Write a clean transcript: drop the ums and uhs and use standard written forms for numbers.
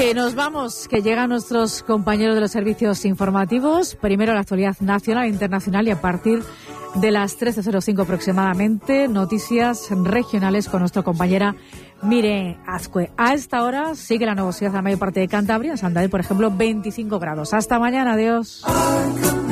Que nos vamos, que llegan nuestros compañeros de los servicios informativos. Primero la actualidad nacional e internacional y a partir de las 13:05 aproximadamente, noticias regionales con nuestra compañera Mire Azcue. A esta hora sigue la nubosidad en la mayor parte de Cantabria, en Santander, por ejemplo, 25 grados. Hasta mañana, adiós.